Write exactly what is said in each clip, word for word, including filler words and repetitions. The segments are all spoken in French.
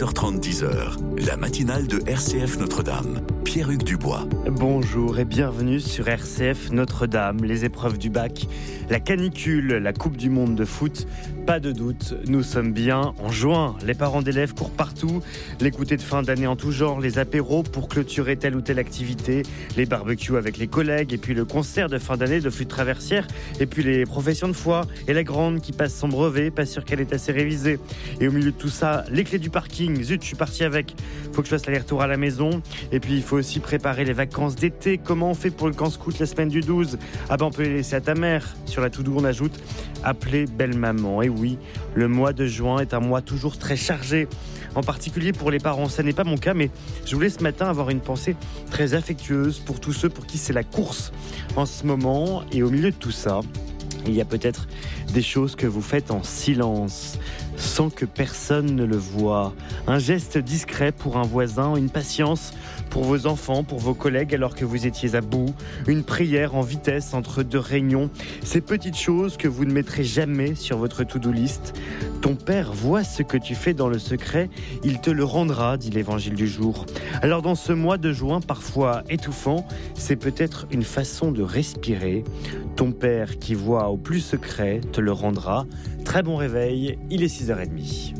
six heures trente, dix heures, la matinale de R C F Notre-Dame. Pierre-Hugues Dubois. Bonjour et bienvenue sur R C F Notre-Dame. Les épreuves du bac, la canicule, la Coupe du Monde de foot. Pas de doute, nous sommes bien en juin. Les parents d'élèves courent partout. Les goûters de fin d'année en tout genre, les apéros pour clôturer telle ou telle activité, les barbecues avec les collègues, et puis le concert de fin d'année de flûte traversière, et puis les professions de foi, et la grande qui passe son brevet, pas sûr qu'elle est assez révisée. Et au milieu de tout ça, les clés du parking. Zut, je suis parti avec. Faut que je fasse l'aller-retour à la maison. Et puis il faut aussi préparer les vacances d'été. Comment on fait pour le camp scout la semaine du douze? Ah ben on peut les laisser à ta mère. Sur la to-do on ajoute appeler belle maman. Et oui, le mois de juin est un mois toujours très chargé, en particulier pour les parents. Ça n'est pas mon cas, mais je voulais ce matin avoir une pensée très affectueuse pour tous ceux pour qui c'est la course en ce moment. Et au milieu de tout ça, il y a peut-être des choses que vous faites en silence, sans que personne ne le voie. Un geste discret pour un voisin, une patience pour vos enfants, pour vos collègues alors que vous étiez à bout, une prière en vitesse entre deux réunions. Ces petites choses que vous ne mettrez jamais sur votre to-do list. Ton père voit ce que tu fais dans le secret, il te le rendra, dit l'évangile du jour. Alors dans ce mois de juin parfois étouffant, c'est peut-être une façon de respirer. Ton père qui voit au plus secret te le rendra. Très bon réveil, il est six heures trente.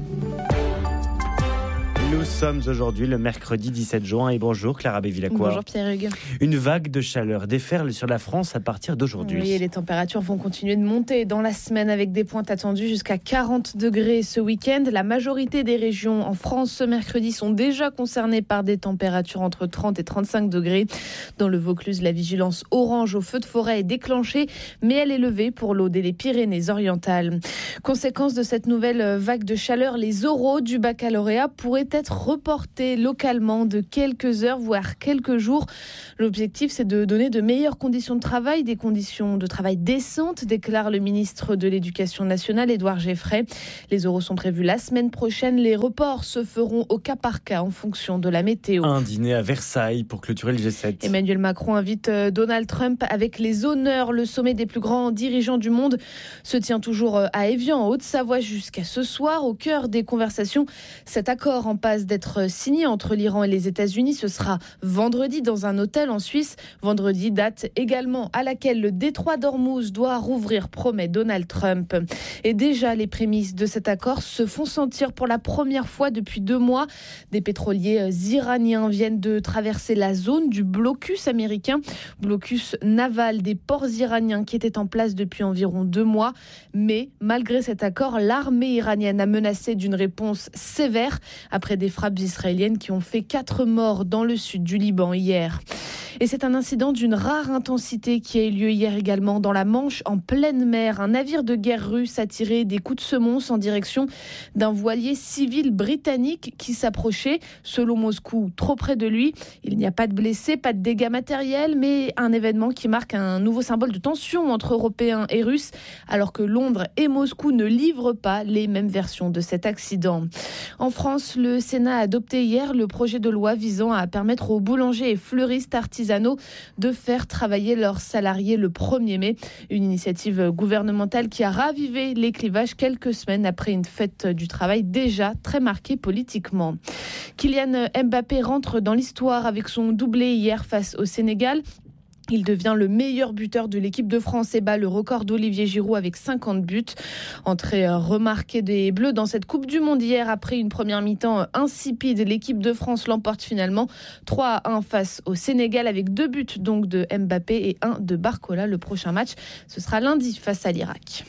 Nous sommes aujourd'hui le mercredi dix-sept juin et bonjour Clara Bévilacqua. Bonjour Pierre-Hugues. Une vague de chaleur déferle sur la France à partir d'aujourd'hui. Oui, et les températures vont continuer de monter dans la semaine avec des pointes attendues jusqu'à quarante degrés ce week-end. La majorité des régions en France ce mercredi sont déjà concernées par des températures entre trente et trente-cinq degrés. Dans le Vaucluse, la vigilance orange au feu de forêt est déclenchée, mais elle est levée pour l'Aude et les Pyrénées-Orientales. Conséquence de cette nouvelle vague de chaleur, les oraux du baccalauréat pourraient être reporté localement de quelques heures, voire quelques jours. L'objectif, c'est de donner de meilleures conditions de travail, des conditions de travail décentes, déclare le ministre de l'Éducation nationale, Édouard Geffray. Les oraux sont prévus la semaine prochaine. Les reports se feront au cas par cas en fonction de la météo. Un dîner à Versailles pour clôturer le G sept. Emmanuel Macron invite Donald Trump avec les honneurs. Le sommet des plus grands dirigeants du monde se tient toujours à Évian, en Haute-Savoie, jusqu'à ce soir. Au cœur des conversations, cet accord en passe d'être signé entre l'Iran et les États-Unis. Ce sera vendredi dans un hôtel en Suisse. Vendredi, date également à laquelle le détroit d'Ormuz doit rouvrir, promet Donald Trump. Et déjà, les prémices de cet accord se font sentir pour la première fois depuis deux mois. Des pétroliers iraniens viennent de traverser la zone du blocus américain, blocus naval des ports iraniens qui était en place depuis environ deux mois. Mais malgré cet accord, l'armée iranienne a menacé d'une réponse sévère après des frappes israéliennes qui ont fait quatre morts dans le sud du Liban hier. Et c'est un incident d'une rare intensité qui a eu lieu hier également dans la Manche, en pleine mer. Un navire de guerre russe a tiré des coups de semonce en direction d'un voilier civil britannique qui s'approchait. Selon Moscou, trop près de lui. Il n'y a pas de blessés, pas de dégâts matériels, mais un événement qui marque un nouveau symbole de tension entre Européens et Russes, alors que Londres et Moscou ne livrent pas les mêmes versions de cet accident. En France, le Sénat a adopté hier le projet de loi visant à permettre aux boulangers et fleuristes artisanaux de faire travailler leurs salariés le premier mai. Une initiative gouvernementale qui a ravivé les clivages quelques semaines après une fête du travail déjà très marquée politiquement. Kylian Mbappé rentre dans l'histoire avec son doublé hier face au Sénégal. Il devient le meilleur buteur de l'équipe de France et bat le record d'Olivier Giroud avec cinquante buts. Entrée remarquée des Bleus dans cette Coupe du Monde hier après une première mi-temps insipide. L'équipe de France l'emporte finalement trois à un face au Sénégal avec deux buts donc de Mbappé et un de Barcola. Le prochain match, ce sera lundi face à l'Irak.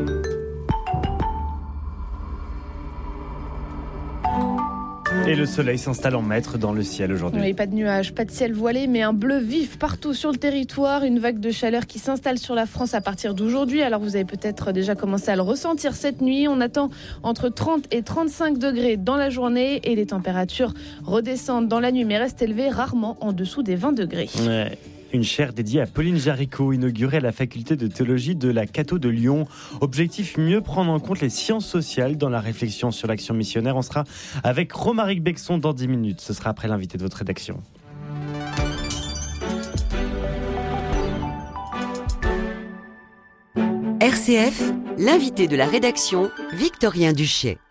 Et le soleil s'installe en maître dans le ciel aujourd'hui. Oui, pas de nuages, pas de ciel voilé, mais un bleu vif partout sur le territoire. Une vague de chaleur qui s'installe sur la France à partir d'aujourd'hui. Alors vous avez peut-être déjà commencé à le ressentir cette nuit. On attend entre trente et trente-cinq degrés dans la journée et les températures redescendent dans la nuit, mais restent élevées, rarement en dessous des vingt degrés. Ouais. Une chaire dédiée à Pauline Jaricot, inaugurée à la faculté de théologie de la Catho de Lyon. Objectif, mieux prendre en compte les sciences sociales dans la réflexion sur l'action missionnaire. On sera avec Romaric Bexon dans dix minutes. Ce sera après l'invité de votre rédaction. R C F, l'invité de la rédaction, Victorien Duché.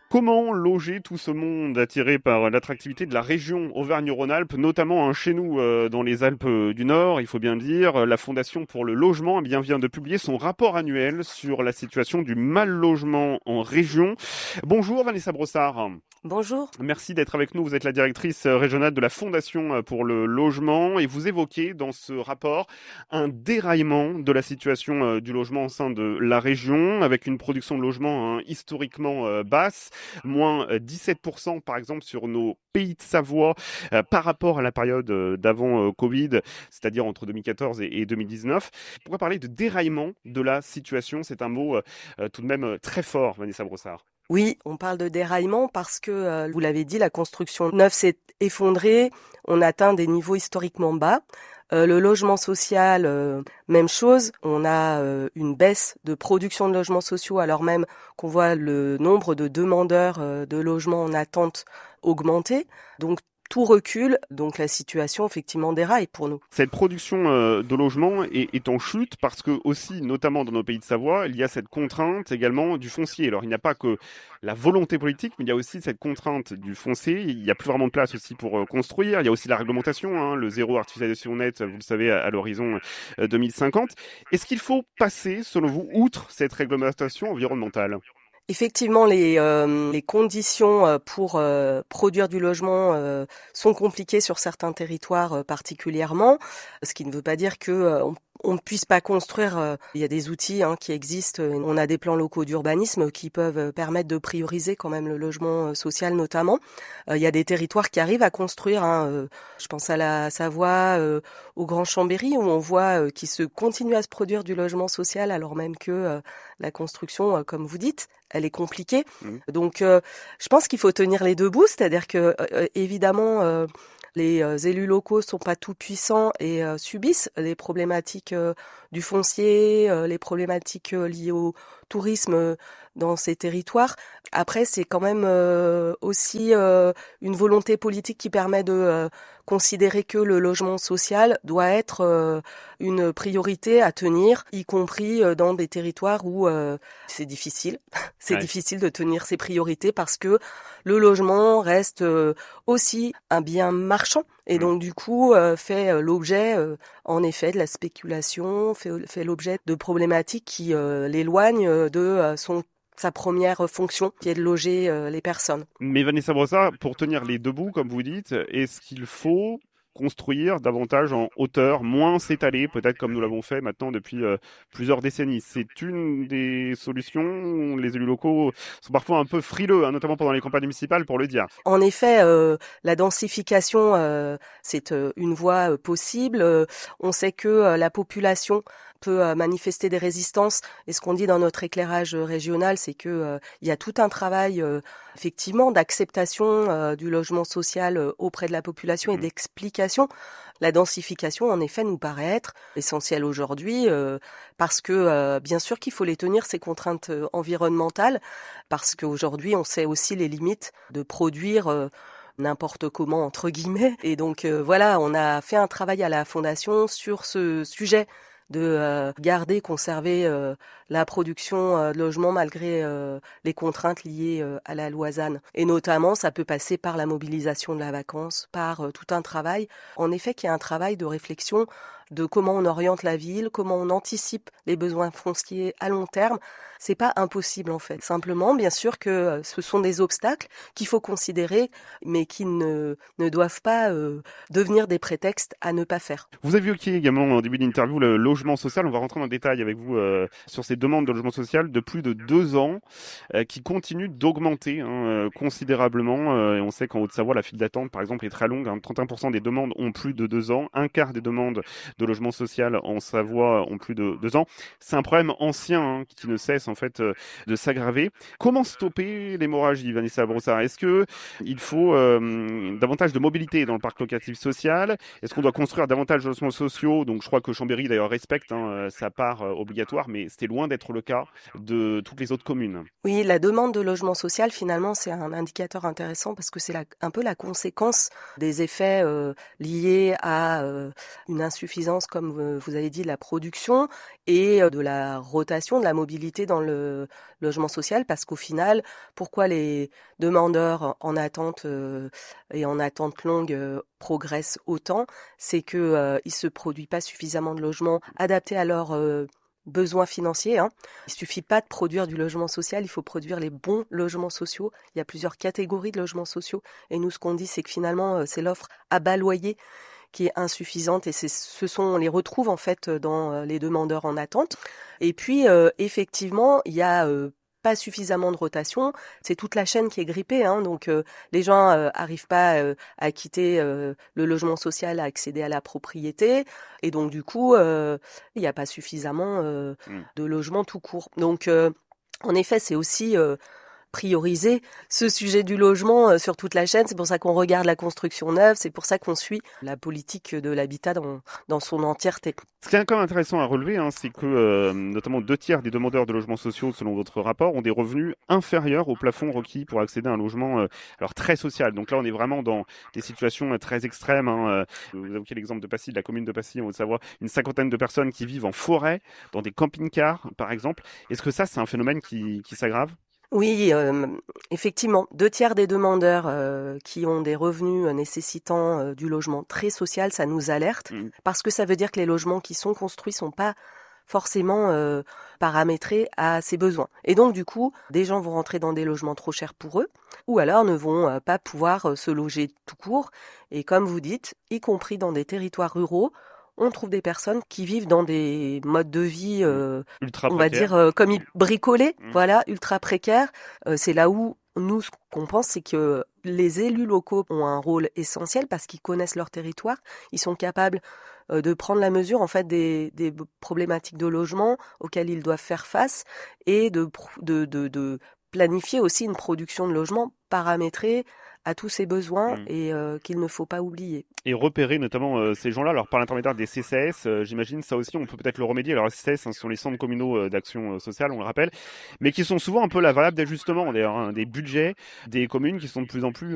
Comment loger tout ce monde attiré par l'attractivité de la région Auvergne-Rhône-Alpes, notamment hein, chez nous euh, dans les Alpes du Nord, il faut bien le dire. La Fondation pour le logement eh bien, vient de publier son rapport annuel sur la situation du mal-logement en région. Bonjour Vanessa Brossard. Bonjour. Merci d'être avec nous. Vous êtes la directrice régionale de la Fondation pour le logement et vous évoquez dans ce rapport un déraillement de la situation du logement au sein de la région avec une production de logement hein, historiquement basse. Moins dix-sept pour cent par exemple sur nos pays de Savoie euh, par rapport à la période euh, d'avant euh, Covid, c'est-à-dire entre deux mille quatorze et, et deux mille dix-neuf. Pourquoi parler de déraillement de la situation? C'est un mot euh, tout de même très fort, Vanessa Brossard. Oui, on parle de déraillement parce que, euh, vous l'avez dit, la construction neuve s'est effondrée, on atteint des niveaux historiquement bas. Euh, le logement social, euh, même chose, on a euh, une baisse de production de logements sociaux alors même qu'on voit le nombre de demandeurs euh, de logements en attente augmenter. Donc tout recule, donc la situation effectivement déraille pour nous. Cette production euh, de logements est, est en chute parce que aussi, notamment dans nos pays de Savoie, il y a cette contrainte également du foncier. Alors il n'y a pas que la volonté politique, mais il y a aussi cette contrainte du foncier. Il n'y a plus vraiment de place aussi pour euh, construire. Il y a aussi la réglementation, hein, le zéro artificialisation nette, vous le savez, à, à l'horizon euh, deux mille cinquante. Est-ce qu'il faut passer, selon vous, outre cette réglementation environnementale ? Effectivement, les, euh, les conditions pour euh, produire du logement euh, sont compliquées sur certains territoires euh, particulièrement, ce qui ne veut pas dire que euh, on on ne puisse pas construire. Euh, il y a des outils hein, qui existent. On a des plans locaux d'urbanisme qui peuvent permettre de prioriser quand même le logement social notamment. Euh, il y a des territoires qui arrivent à construire. Hein, euh, je pense à la Savoie, euh, au Grand Chambéry, où on voit euh, qu'il se continue à se produire du logement social alors même que euh, la construction, euh, comme vous dites, elle est compliquée. Mmh. Donc, euh, je pense qu'il faut tenir les deux bouts, c'est-à-dire que euh, évidemment. Euh, Les euh, élus locaux sont pas tout puissants et euh, subissent les problématiques euh, du foncier, euh, les problématiques euh, liées au tourisme euh, dans ces territoires. Après, c'est quand même euh, aussi euh, une volonté politique qui permet de euh, considérer que le logement social doit être euh, une priorité à tenir, y compris euh, dans des territoires où euh, c'est difficile. c'est ouais. difficile de tenir ces priorités parce que le logement reste euh, aussi un bien marchand et mmh. donc du coup euh, fait euh, l'objet euh, en effet de la spéculation, fait, fait l'objet de problématiques qui euh, l'éloignent de euh, son sa première fonction, qui est de loger euh, les personnes. Mais Vanessa Brossard, pour tenir les deux bouts, comme vous dites, est-ce qu'il faut construire davantage en hauteur, moins s'étaler, peut-être comme nous l'avons fait maintenant depuis euh, plusieurs décennies? C'est une des solutions. Les élus locaux sont parfois un peu frileux, hein, notamment pendant les campagnes municipales, pour le dire. En effet, euh, la densification, euh, c'est euh, une voie euh, possible. Euh, on sait que euh, la population peut euh, manifester des résistances. Et ce qu'on dit dans notre éclairage régional, c'est que euh, il y a tout un travail euh, effectivement d'acceptation euh, du logement social euh, auprès de la population et mmh. d'explication. La densification, en effet, nous paraît être essentielle aujourd'hui euh, parce que, euh, bien sûr qu'il faut les tenir, ces contraintes euh, environnementales, parce qu'aujourd'hui, on sait aussi les limites de produire euh, n'importe comment, entre guillemets. Et donc, euh, voilà, on a fait un travail à la Fondation sur ce sujet de euh, garder, conserver euh, la production euh, de logements malgré euh, les contraintes liées euh, à la loi Z A N. Et notamment, ça peut passer par la mobilisation de la vacance, par euh, tout un travail. En effet, qu'il y a un travail de réflexion de comment on oriente la ville, comment on anticipe les besoins fonciers à long terme. C'est pas impossible en fait. Simplement, bien sûr que ce sont des obstacles qu'il faut considérer, mais qui ne, ne doivent pas euh, devenir des prétextes à ne pas faire. Vous avez évoqué également en début d'interview le logement social. On va rentrer dans le détail avec vous euh, sur ces demandes de logement social de plus de deux ans euh, qui continuent d'augmenter hein, considérablement. Euh, et on sait qu'en Haute-Savoie, la file d'attente, par exemple, est très longue. Hein. trente et un pour cent des demandes ont plus de deux ans. Un quart des demandes de logement social en Savoie ont plus de deux ans. C'est un problème ancien hein, qui ne cesse en fait euh, de s'aggraver. Comment stopper l'hémorragie, Vanessa Brossard? Est-ce que il faut euh, davantage de mobilité dans le parc locatif social? Est-ce qu'on doit construire davantage de logements sociaux? Donc je crois que Chambéry d'ailleurs respecte hein, sa part euh, obligatoire, mais c'était loin d'être le cas de toutes les autres communes. Oui, la demande de logement social finalement c'est un indicateur intéressant parce que c'est la, un peu la conséquence des effets euh, liés à euh, une insuffisance suffisance, comme vous avez dit, de la production et de la rotation, de la mobilité dans le logement social, parce qu'au final, pourquoi les demandeurs en attente euh, et en attente longue euh, progressent autant, c'est que euh, il se produit pas suffisamment de logements adaptés à leurs euh, besoins financiers. Hein. Il suffit pas de produire du logement social, il faut produire les bons logements sociaux. Il y a plusieurs catégories de logements sociaux, et nous, ce qu'on dit, c'est que finalement, euh, c'est l'offre à bas loyer qui est insuffisante, et c'est, ce sont, on les retrouve en fait dans les demandeurs en attente. Et puis, euh, effectivement, il y a euh, pas suffisamment de rotation, c'est toute la chaîne qui est grippée, hein, donc euh, les gens euh, arrivent pas euh, à quitter euh, le logement social, à accéder à la propriété, et donc du coup, euh, il n'y a pas suffisamment euh, mmh. de logements tout court. Donc, euh, en effet, c'est aussi euh, prioriser ce sujet du logement sur toute la chaîne. C'est pour ça qu'on regarde la construction neuve, c'est pour ça qu'on suit la politique de l'habitat dans, dans son entièreté. Ce qui est quand même intéressant à relever, hein, c'est que euh, notamment deux tiers des demandeurs de logements sociaux, selon votre rapport, ont des revenus inférieurs au plafond requis pour accéder à un logement euh, alors très social. Donc là, on est vraiment dans des situations très extrêmes. Hein. Vous évoquez l'exemple de Passy, de la commune de Passy, en Haute-Savoie, une cinquantaine de personnes qui vivent en forêt, dans des camping-cars, par exemple. Est-ce que ça, c'est un phénomène qui, qui s'aggrave ? Oui, euh, effectivement, deux tiers des demandeurs euh, qui ont des revenus nécessitant euh, du logement très social, ça nous alerte, mmh. parce que ça veut dire que les logements qui sont construits sont pas forcément euh, paramétrés à ces besoins. Et donc, du coup, des gens vont rentrer dans des logements trop chers pour eux, ou alors ne vont euh, pas pouvoir euh, se loger tout court. Et comme vous dites, y compris dans des territoires ruraux, on trouve des personnes qui vivent dans des modes de vie, euh, ultra on va dire, euh, comme bricolés, mmh. voilà, ultra précaires. Euh, c'est là où nous, ce qu'on pense, c'est que les élus locaux ont un rôle essentiel parce qu'ils connaissent leur territoire. Ils sont capables euh, de prendre la mesure, en fait, des, des problématiques de logement auxquelles ils doivent faire face et de, de, de, de planifier aussi une production de logement paramétrée à tous ces besoins mmh. et euh, qu'il ne faut pas oublier. Et repérer notamment euh, ces gens-là, alors par l'intermédiaire des C C S, euh, j'imagine ça aussi, on peut peut-être le remédier. Alors les C C S, hein, ce sont les centres communaux euh, d'action euh, sociale, on le rappelle, mais qui sont souvent un peu la variable d'ajustement d'ailleurs, hein, des budgets des communes qui sont de plus en plus